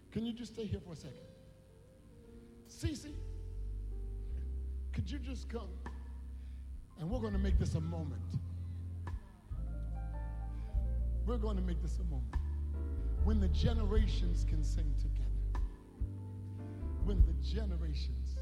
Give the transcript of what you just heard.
Can you just stay here for a second? Cece, could you just come? And we're going to make this a moment. We're going to make this a moment when the generations can sing together. When the generations